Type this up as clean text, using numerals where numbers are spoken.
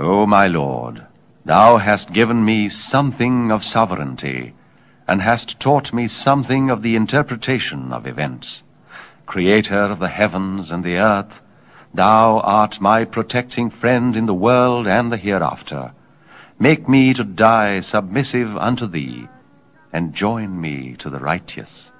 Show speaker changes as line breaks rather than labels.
O my Lord, thou hast given me something of sovereignty, and hast taught me something of the interpretation of events. Creator of the heavens and the earth, thou art my protecting friend in the world and the hereafter. Make me to die submissive unto thee, and join me to the righteous.